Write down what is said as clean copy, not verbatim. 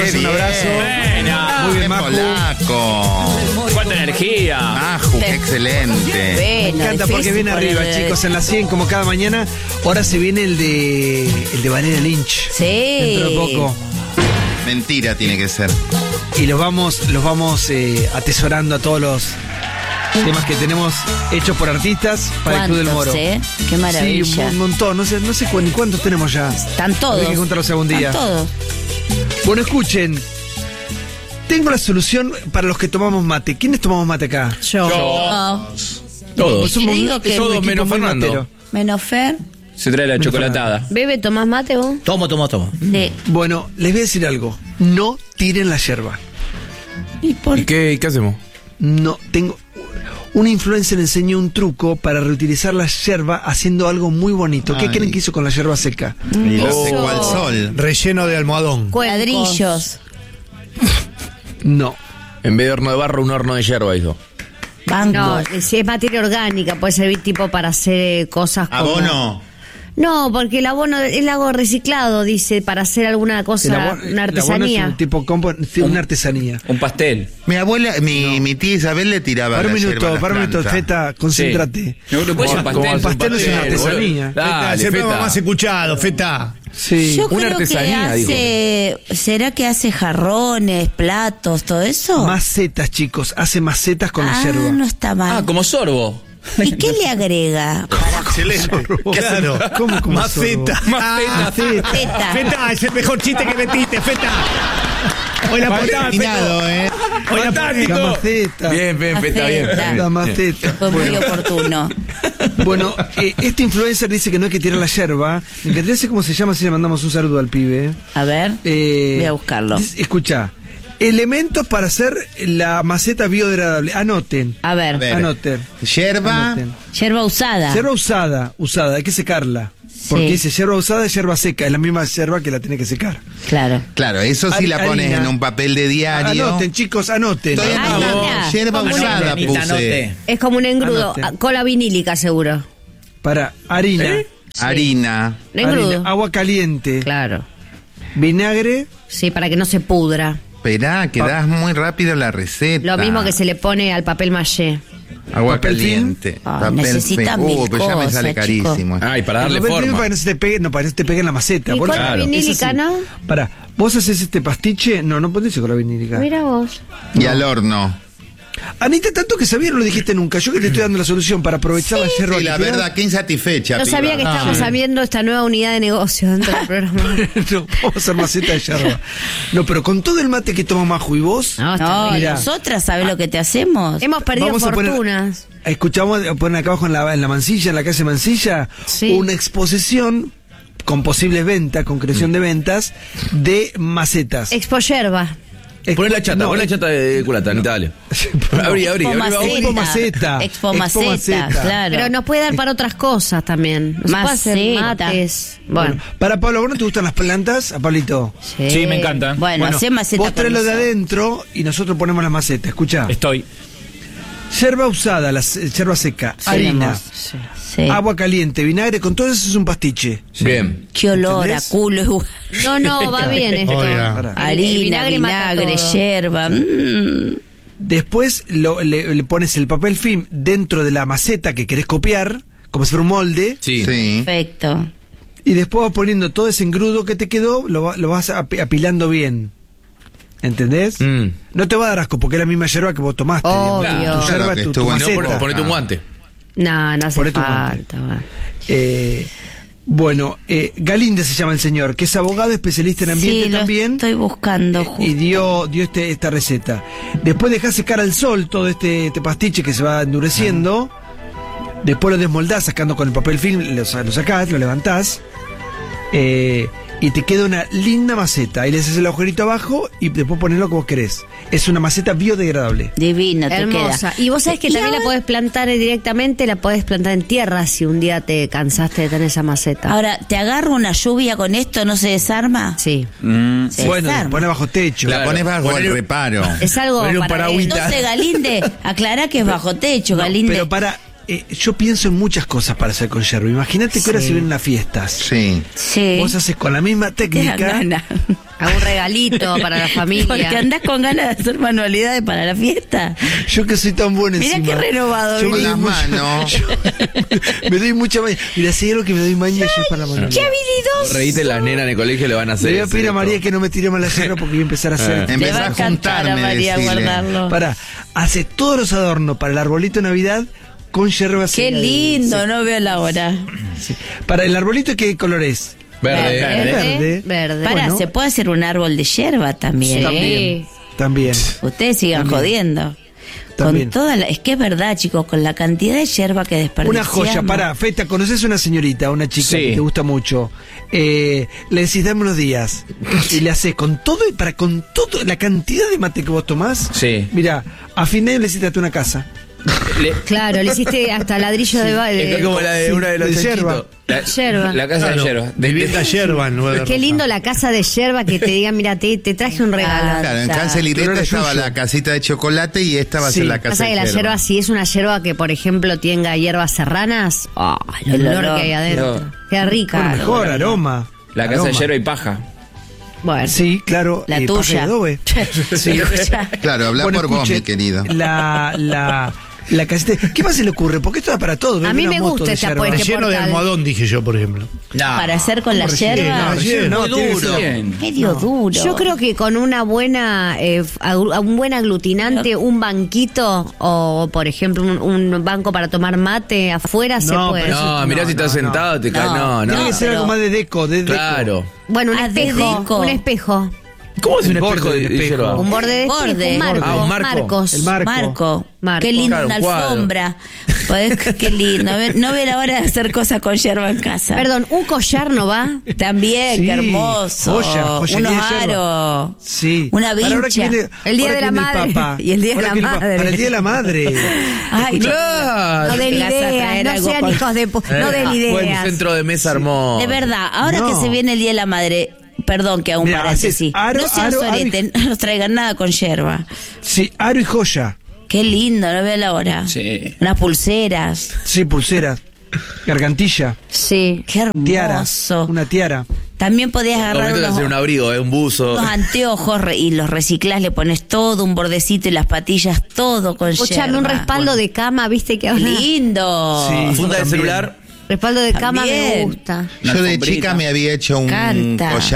Un abrazo. Buena. Muy bien, ¡Qué Maju. polaco! Cuánta energía. Maju, qué excelente. Me encanta porque viene arriba, chicos, en la 100 como cada mañana. Ahora se viene el de Valeria Lynch. Sí. Dentro de poco. Mentira tiene que ser. Y los vamos atesorando a todos los temas que tenemos hechos por artistas para el Club del Moro. Qué maravilla. Sí, un montón. No sé cuántos tenemos ya. Están todos. Hay que contarlos algún día. Están todos. Bueno, escuchen. Tengo la solución para los que tomamos mate. ¿Quiénes tomamos mate acá? Yo. Todos. Yo digo que Todos equipo menos muy Fernando. matero. menos Fer. Se trae la chocolatada. Bebe, ¿tomás mate vos? Tomo. Sí. Bueno, les voy a decir algo. No tiren la yerba. ¿Y por ¿Y qué hacemos? No, tengo... Un influencer enseñó un truco para reutilizar la yerba haciendo algo muy bonito. ¿Qué Ay. creen que hizo con la yerba seca? Y lo secó al sol. Relleno de almohadón. Cuadrillos. No. En vez de horno de barro, un horno de yerba hizo. Bancos. No, si es materia orgánica, puede servir tipo para hacer cosas como... Abono. No, porque el abono es algo reciclado, dice, para hacer alguna cosa, una artesanía. Es un tipo una artesanía. Un pastel. Mi abuela, mi tía Isabel le tiraba Para un la yerba a minuto, las para un minuto, plantas. Feta, concéntrate. No puede ser pastel. el pastel es una artesanía. boludo. Dale, es el programa Feta. más escuchado, Feta. Sí. Yo Una creo artesanía, que hace... ¿Será que hace jarrones, platos, todo eso? Macetas, chicos. Hace macetas con la yerba. no está mal. Ah, como sorbo. ¿Y qué le agrega? Excelente. Claro. ¿Cómo Maceta. Maceta. Feta. Feta, es el mejor chiste que metiste, Feta. Hoy la ponés, Terminado, Hoy la ponés. La maceta. Bien, Feta, bien. Maceta. La maceta. Fue muy oportuno. Bueno, este influencer dice que no hay que tirar la yerba. Me encantaría saber cómo se llama, si le mandamos un saludo al pibe. A ver, voy a buscarlo. Escucha, elementos para hacer la maceta biodegradable. Anoten. A ver, ver. Anoten. Yerba. Anoten. yerba usada. Yerba usada, hay que secarla. Porque Sí. dice yerba usada es yerba seca, es la misma yerba que la tiene que secar. Claro. Claro, eso sí la pones Harina. en un papel de diario. Anoten, chicos, anoten. Estoy Ah, anotando. mira. Yerba Como usada Anita, puse. anote. Es como un engrudo, Anote. cola vinílica seguro. Para harina, Harina. Engrudo. harina, agua caliente, Claro. vinagre, Sí, para que no se pudra. Esperá, que das muy rápido la receta. Lo mismo que se le pone al papel maché. Agua papel film. caliente. Ah, necesitan mil pero ya me cosas, sale chicos. carísimo. Ay, para darle el papel film forma. para que no se te pegue, para que no se te pegue en la maceta. ¿Y Vos- cola vinílica, es así. no? Pará, vos haces este pastiche, no podés con la vinílica. Mira vos. Y al horno. Anita, tanto que sabía, no lo dijiste nunca. Yo que te estoy dando la solución para aprovechar la yerba. Sí, la que queda. verdad, qué insatisfecha. No piba. sabía que estábamos abriendo esta nueva unidad de negocio dentro del programa. No, vamos a hacer maceta de yerba. No, pero con todo el mate que toma Maju y vos, No, está No, bien. Mirá. nosotras, ¿sabes lo que te hacemos? Hemos perdido Vamos a poner- fortunas. escuchamos poner acá abajo en la Mansilla, en la calle Mansilla, Sí. una exposición con posibles ventas, con creación de ventas, de macetas. Expo Yerba. Poné la chata, No, poné la chata de culata, Anita, dale. Abrí. Expo Expo Maceta. Maceta. Expo Expo Maceta, Maceta. claro. Pero nos puede dar para otras cosas también. Nos puede hacer Maceta. mates. Bueno. Para Pablo, ¿vos no te gustan las plantas? A Pablito. Sí, me encanta. Bueno, hacé maceta vos traes con lo de eso. adentro y nosotros ponemos las macetas. Escuchá. Estoy. Yerba usada, yerba seca, harina, Sí. agua caliente, vinagre, con todo eso es un pastiche. Bien. Qué olor ¿Entendés? a culo igual. No, va bien esto. Oiga. Pará. Harina, vinagre mata vinagre, todo. yerba. Después le pones el papel film dentro de la maceta que querés copiar, como si fuera un molde, Sí. Sí. Perfecto. y después vas poniendo todo ese engrudo que te quedó, lo vas apilando bien. ¿Entendés? Mm. No te va a dar asco porque es la misma yerba que vos tomaste. Obvio. digamos. Tu Claro yerba, que tu estuvo en- No, maceta. ponete un guante. No hace Ponete un falta. va. Bueno, Galíndez se llama el señor, que es abogado especialista en ambiente Sí, lo también. estoy buscando. Y dio esta receta. Después dejás secar al sol todo este pastiche que se va endureciendo. Después lo desmoldás sacando con el papel film, lo sacás, lo levantás. Y te queda una linda maceta. Ahí le haces el agujerito abajo y después ponelo como vos querés. Es una maceta biodegradable. Divino te Hermosa. queda. Y vos sabés que Y también la ahora- podés plantar directamente, la podés plantar en tierra si un día te cansaste de tener esa maceta. Ahora, ¿te agarro una lluvia con esto? ¿No se desarma? Sí. Se Bueno, desarma. pone bajo techo. La pones bajo el reparo. Es algo Poner un para paragüita. Entonces, Galinde, aclará que es bajo techo, No, Galinde. pero para yo pienso en muchas cosas para hacer con yerba. Imagínate que ahora se vienen las fiestas. Sí. Sí. Vos haces con la misma Te dan técnica. ganas. Hago un regalito para la Porque familia. andás con ganas de hacer manualidades para la fiesta. Yo que soy tan bueno Mirá encima. qué renovado, Yo me Con doy las mucha- manos. me doy mucha maña. Mira, si hay algo que me doy maña yo es para la manualidad. ¡Qué habilidoso! Reíte, las nenas en el colegio le van a hacer. Le voy a pedir a esto. María que no me tire más la yerba porque voy a empezar a hacer. Le Empezá va a a encantar a juntarme, María decile. guardarlo. Para, hace todos los adornos para el arbolito de Navidad con yerba. Qué seca. lindo, no veo la hora. Sí. Para el arbolito, ¿qué color es? Verde. Verde. Verde. Pará, Bueno. se puede hacer un árbol de yerba también. Sí. También. También. Ustedes sigan jodiendo. También. Con toda es que es verdad, chicos, con la cantidad de yerba que desperdiciamos. Una joya, pará, Feta, conoces una señorita, una chica Sí. que te gusta mucho. Le decís, dame unos días. Y le haces con todo, con todo, la cantidad de mate que vos tomás. Sí. Mira, a fin de año le hiciste a una casa. Claro, le hiciste hasta ladrillo de Es como la de Sí, una de los de chanchitos. yerba. Yerba. La casa de yerba. Vivienda yerba en lugar de Qué ropa. lindo la casa de yerba que te diga, mira, te traje un regalo. Claro, en Claro. Cancel y Pero Greta era estaba suyo. la casita de chocolate y esta va a Sí. ser la casa Pasa de que la yerba. yerba, si es una yerba que, por ejemplo, tenga hierbas serranas, el El olor olor. que hay adentro. No. Qué rica. Bueno, mejor, aroma. La casa de Aroma. yerba y paja. Bueno. Sí, claro. La paja y tuya. adobe. Sí. Escucha. Claro, habla Bueno, por vos, escuche, mi querido. La casita. ¿Qué más se le ocurre? Porque esto da para todo. A mí Una me moto gusta de esta yerba. este Relleno de portal. almohadón, dije yo, por ejemplo. Para hacer con la relleno? yerba. No, tiene que ser- Medio duro. Yo creo que con una buena, un buen aglutinante, un banquito o, por ejemplo, un banco para tomar mate afuera se No, puede. pero No, mirá si estás sentado, te caes. No, Tiene no. que ser pero- algo más de deco, de deco. Claro. Bueno, un Ah, de espejo. deco. Un espejo. ¿Cómo es un El borde espejo del de espejo. yerba? Un borde de Borde. espejo, un marco. Ah, un marco. Marcos. El marco. Marco. Qué lindo Claro, una un cuadro. alfombra. Qué lindo. No ve la hora de hacer cosas con yerba en casa. Perdón, un collar no va. También, Sí, qué hermoso. joyería Unos de yerba. aros. Sí. Una Para ahora que vincha. viene- El Día ahora de que la viene Madre. Papa. Y el Día de Ahora la que viene Madre. Para el Día de la Madre. Ay, Claro. No den Te vas a ideas, traer no algo sean con- hijos de... no den Un ideas. centro de mesa hermoso. de verdad, ahora No. que se viene el Día de la Madre, perdón que hago un Mira, paréntesis, haces aro, no sean aro, sorete, no nos traigan nada con yerba. Sí, aro y joya. Qué lindo, no veo la hora. Sí. Unas pulseras. Sí, pulseras. Gargantilla. Sí. Qué Tiara. hermoso. Una tiara. También podías Al agarrar momento de hacer un abrigo, un buzo. unos anteojos y los reciclás, le pones todo, un bordecito y las patillas, todo con Escuchame, un yerba. respaldo de cama, viste que Qué ahora... lindo. Sí. Funda de También. celular. Respaldo de cama me También. gusta. Yo de alfombrita. chica me había hecho un Canta. collar